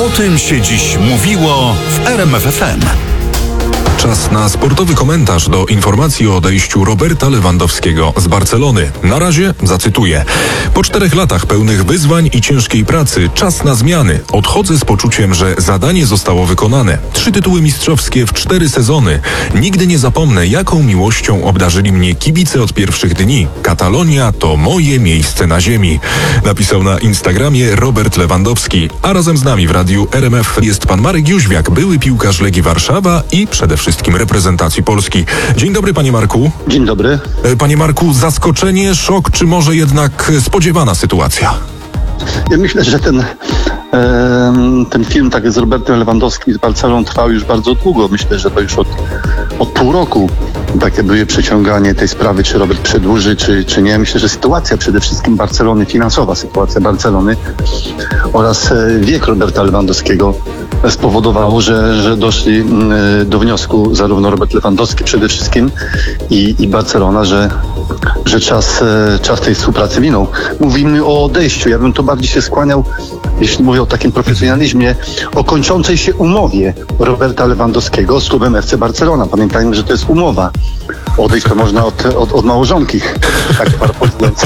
O tym się dziś mówiło w RMF FM. Czas na sportowy komentarz do informacji o odejściu Roberta Lewandowskiego z Barcelony. Na razie zacytuję. Po 4 latach pełnych wyzwań i ciężkiej pracy czas na zmiany. Odchodzę z poczuciem, że zadanie zostało wykonane. 3 tytuły mistrzowskie w 4 sezony. Nigdy nie zapomnę, jaką miłością obdarzyli mnie kibice od pierwszych dni. Katalonia to moje miejsce na ziemi. Napisał na Instagramie Robert Lewandowski. A razem z nami w radiu RMF jest pan Marek Jóźwiak, były piłkarz Legii Warszawa i przede wszystkim reprezentacji Polski. Dzień dobry, panie Marku. Dzień dobry. Panie Marku, zaskoczenie, szok, czy może jednak spodziewana sytuacja? Ja myślę, że ten film tak z Robertem Lewandowskim z Barceloną trwał już bardzo długo. Myślę, że to już od pół roku takie były przeciąganie tej sprawy, czy Robert przedłuży, czy nie. Myślę, że sytuacja przede wszystkim Barcelony, finansowa sytuacja Barcelony oraz wiek Roberta Lewandowskiego spowodowało, że doszli do wniosku zarówno Robert Lewandowski przede wszystkim i Barcelona, że czas tej współpracy minął. Mówimy o odejściu. Ja bym to bardziej się skłaniał, jeśli mówię o takim profesjonalizmie, o kończącej się umowie Roberta Lewandowskiego z klubem FC Barcelona. Pamiętajmy, że to jest umowa. Odejść to można od małżonki, tak parafrazując.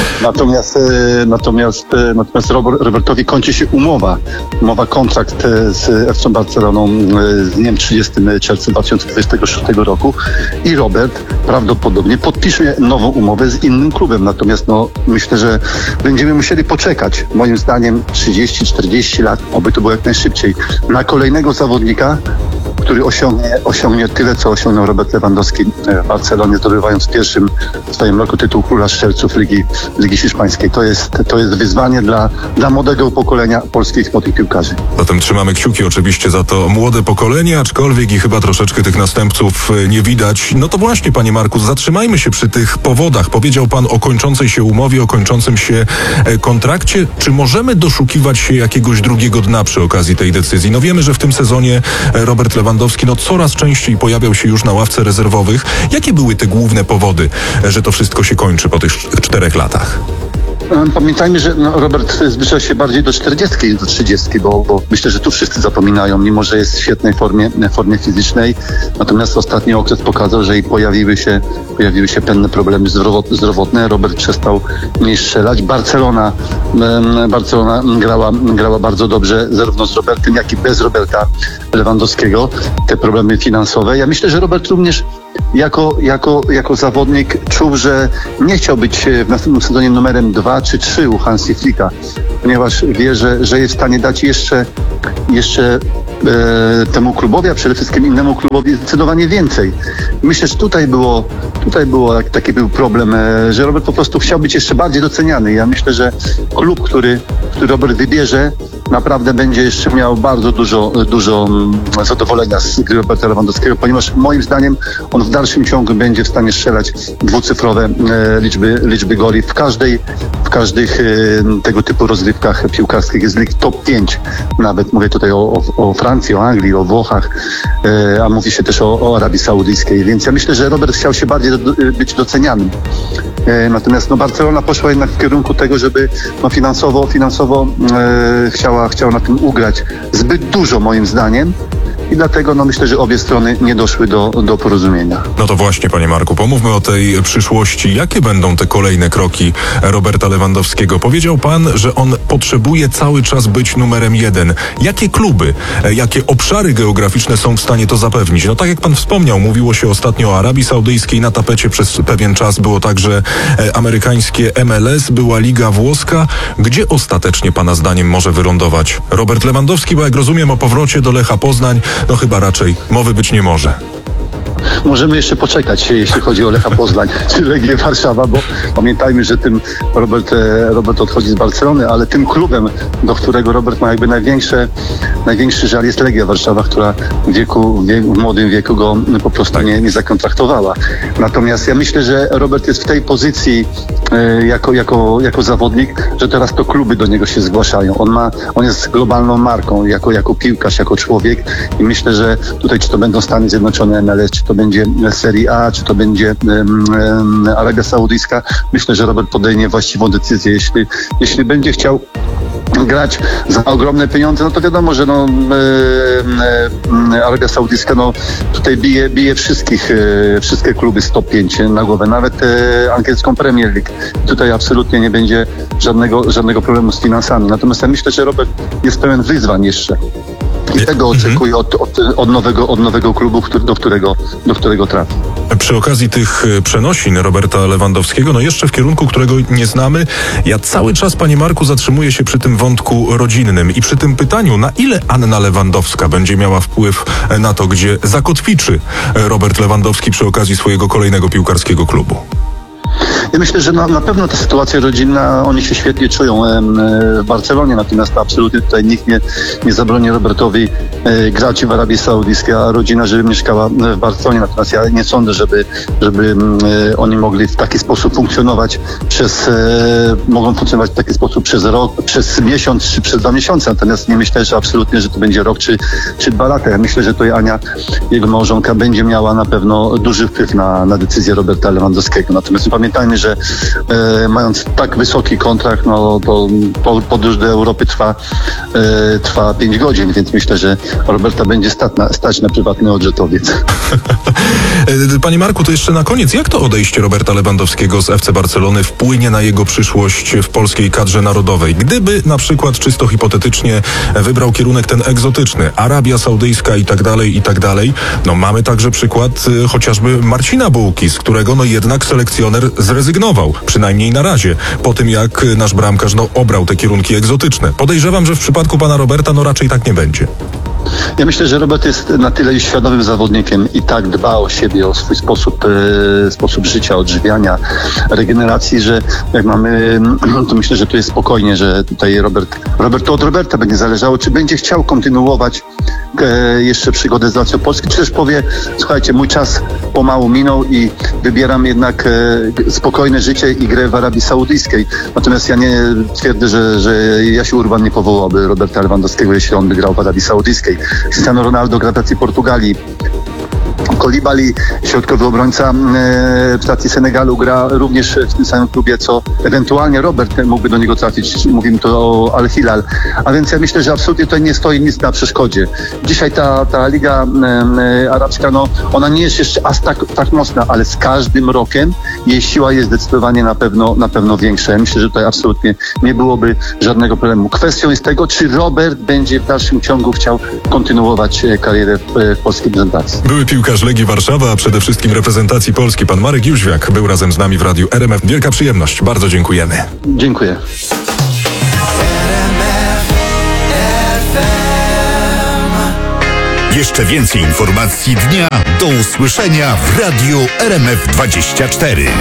Natomiast Robertowi kończy się umowa, kontrakt z FC Barceloną z dniem 30 czerwca 2026 roku i Robert prawdopodobnie podpisze nową umowę z innym klubem. Natomiast myślę, że będziemy musieli poczekać, moim zdaniem 30-40 lat, oby to było jak najszybciej, na kolejnego zawodnika, który osiągnie tyle, co osiągnął Robert Lewandowski w Barcelonie, zdobywając w pierwszym swoim roku tytuł króla strzelców Ligi Hiszpańskiej. To jest wyzwanie dla młodego pokolenia polskich młodych piłkarzy. Zatem trzymamy kciuki oczywiście za to młode pokolenie, aczkolwiek i chyba troszeczkę tych następców nie widać. No to właśnie, panie Marku, zatrzymajmy się przy tych powodach. Powiedział pan o kończącej się umowie, o kończącym się kontrakcie. Czy możemy doszukiwać się jakiegoś drugiego dna przy okazji tej decyzji? No wiemy, że w tym sezonie Robert Lewandowski coraz częściej pojawiał się już na ławce rezerwowych. Jakie były te główne powody, że to wszystko się kończy po tych 4 latach? Pamiętajmy, że Robert zbliża się bardziej do 40 niż do 30, bo myślę, że tu wszyscy zapominają, mimo że jest w świetnej formie fizycznej. Natomiast ostatni okres pokazał, że i pojawiły się pewne problemy zdrowotne. Robert przestał mniej strzelać. Barcelona grała bardzo dobrze, zarówno z Robertem, jak i bez Roberta Lewandowskiego. Te problemy finansowe. Ja myślę, że Robert również jako zawodnik czuł, że nie chciał być w następnym sezonie numerem 2 czy 3 u Hansi Flicka, ponieważ wie, że jest w stanie dać jeszcze temu klubowi, a przede wszystkim innemu klubowi zdecydowanie więcej. Myślę, że tutaj taki był problem, że Robert po prostu chciał być jeszcze bardziej doceniany. Ja myślę, że klub, który Robert wybierze, naprawdę będzie jeszcze miał bardzo dużo zadowolenia z gry Roberta Lewandowskiego, ponieważ moim zdaniem on w dalszym ciągu będzie w stanie strzelać dwucyfrowe liczby goli w każdych tego typu rozgrywkach piłkarskich. Jest lig top 5. Nawet mówię tutaj o Francji, o Anglii, o Włochach, a mówi się też o Arabii Saudyjskiej. Więc ja myślę, że Robert chciał się bardziej być docenianym. Natomiast Barcelona poszła jednak w kierunku tego, żeby finansowo chciała na tym ugrać zbyt dużo, moim zdaniem. I dlatego myślę, że obie strony nie doszły do porozumienia. No to właśnie, panie Marku, pomówmy o tej przyszłości. Jakie będą te kolejne kroki Roberta Lewandowskiego? Powiedział pan, że on potrzebuje cały czas być numerem 1. Jakie kluby, jakie obszary geograficzne są w stanie to zapewnić? No tak jak pan wspomniał, mówiło się ostatnio o Arabii Saudyjskiej, na tapecie przez pewien czas było także amerykańskie MLS, była Liga Włoska. Gdzie ostatecznie pana zdaniem może wylądować Robert Lewandowski? Bo jak rozumiem, o powrocie do Lecha Poznań chyba raczej mowy być nie może. Możemy jeszcze poczekać, jeśli chodzi o Lecha Poznań czy Legię Warszawa, bo pamiętajmy, że tym Robert odchodzi z Barcelony, ale tym klubem, do którego Robert ma jakby największy żal, jest Legia Warszawa, która w młodym wieku go po prostu nie zakontraktowała. Natomiast ja myślę, że Robert jest w tej pozycji jako zawodnik, że teraz to kluby do niego się zgłaszają. On jest globalną marką, jako piłkarz, jako człowiek i myślę, że tutaj czy to będą Stany Zjednoczone, MLS, czy to będzie Serie A, czy to będzie Arabia Saudyjska, myślę, że Robert podejmie właściwą decyzję. Jeśli będzie chciał grać za ogromne pieniądze, no to wiadomo, że Arabia Saudyjska tutaj bije wszystkie kluby z top 5 na głowę, nawet angielską Premier League. Tutaj absolutnie nie będzie żadnego problemu z finansami. Natomiast ja myślę, że Robert jest pełen wyzwań jeszcze. I tego oczekuję od nowego klubu, do którego trafi. Przy okazji tych przenosin Roberta Lewandowskiego, jeszcze w kierunku, którego nie znamy, ja cały czas, panie Marku, zatrzymuję się przy tym wątku rodzinnym i przy tym pytaniu, na ile Anna Lewandowska będzie miała wpływ na to, gdzie zakotwiczy Robert Lewandowski przy okazji swojego kolejnego piłkarskiego klubu. Ja myślę, że na pewno ta sytuacja rodzinna, oni się świetnie czują w Barcelonie, natomiast absolutnie tutaj nikt nie zabroni Robertowi grać w Arabii Saudyjskiej, a rodzina, żeby mieszkała w Barcelonie. Natomiast ja nie sądzę, żeby oni mogli w taki sposób funkcjonować mogą funkcjonować w taki sposób przez rok, przez miesiąc czy przez 2 miesiące. Natomiast nie myślę, że absolutnie, że to będzie rok czy 2 lata. Ja myślę, że tutaj Ania, jego małżonka, będzie miała na pewno duży wpływ na decyzję Roberta Lewandowskiego. Natomiast pamiętajmy, że mając tak wysoki kontrakt, to podróż do Europy trwa 5 godzin, więc myślę, że Roberta będzie stać na prywatny odrzetowiec. Panie Marku, to jeszcze na koniec, jak to odejście Roberta Lewandowskiego z FC Barcelony wpłynie na jego przyszłość w polskiej kadrze narodowej? Gdyby na przykład czysto hipotetycznie wybrał kierunek ten egzotyczny, Arabia Saudyjska i tak dalej, mamy także przykład chociażby Marcina Bułki, z którego jednak selekcjoner zrezygnował, przynajmniej na razie, po tym jak nasz bramkarz obrał te kierunki egzotyczne. Podejrzewam, że w przypadku pana Roberta raczej tak nie będzie. Ja myślę, że Robert jest na tyle świadomym zawodnikiem i tak dba o siebie, o swój sposób życia, odżywiania, regeneracji, że jak mamy, to myślę, że tu jest spokojnie, że tutaj Robert od Roberta będzie zależało, czy będzie chciał kontynuować jeszcze przygodę z Lazio Polski, czy też powie, słuchajcie, mój czas pomału minął i wybieram jednak spokojne życie i grę w Arabii Saudyjskiej. Natomiast ja nie twierdzę, że Jasiu Urban nie powołałby Roberta Lewandowskiego, jeśli on by grał w Arabii Saudyjskiej. Cristiano Ronaldo gra w reprezentacji Portugalii. Koulibaly, środkowy obrońca w stacji Senegalu, gra również w tym samym klubie, co ewentualnie Robert mógłby do niego trafić. Mówimy tu o Al Hilal. A więc ja myślę, że absolutnie tutaj nie stoi nic na przeszkodzie. Dzisiaj ta Liga Arabska, ona nie jest jeszcze aż tak mocna, ale z każdym rokiem jej siła jest zdecydowanie na pewno większa. Ja myślę, że tutaj absolutnie nie byłoby żadnego problemu. Kwestią jest tego, czy Robert będzie w dalszym ciągu chciał kontynuować karierę w polskiej reprezentacji. Były piłkarz Legii Warszawa, a przede wszystkim reprezentacji Polski, pan Marek Jóźwiak, był razem z nami w Radiu RMF. Wielka przyjemność. Bardzo dziękujemy. Dziękuję. Jeszcze więcej informacji dnia do usłyszenia w Radiu RMF24.